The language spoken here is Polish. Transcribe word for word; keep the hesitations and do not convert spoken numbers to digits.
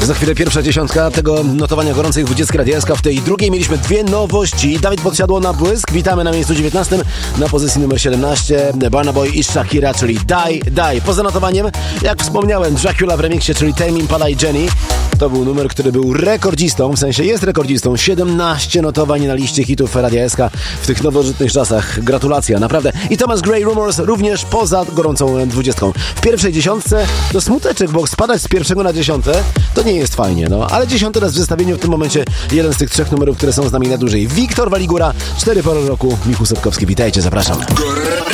Za chwilę pierwsza dziesiątka tego notowania gorącej dwudziestki Radia S K. W tej drugiej mieliśmy dwie nowości. Dawid Podsiadło na błysk. Witamy na miejscu dziewiętnastym. Na pozycji numer siedemnaście Burna Boy i Shakira, czyli Die, Die. Poza notowaniem, jak wspomniałem, Dracula w remiksie, czyli Tame Impala i Jenny. To był numer, który był rekordzistą, w sensie jest rekordzistą. siedemnaście notowań na liście hitów Radia S K w tych nowożytnych czasach. Gratulacja, naprawdę. I Thomas Gray Rumors również poza gorącą dwudziestką. W pierwszej dziesiątce to smuteczek, bo spadać z pierwszego na dziesiąte to nie jest fajnie, no. Ale dziesiąty raz w zestawieniu w tym momencie jeden z tych trzech numerów, które są z nami na dłużej. Wiktor Waligura, cztery pory roku, Michał Setkowski. Witajcie, zapraszam.